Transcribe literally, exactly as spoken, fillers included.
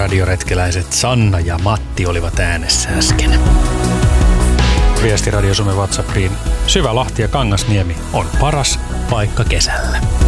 radioretkeläiset Sanna ja Matti olivat äänessä äsken. Viesti Radio Suomen WhatsAppiin. Syvä Lahti ja Kangasniemi on paras paikka kesällä.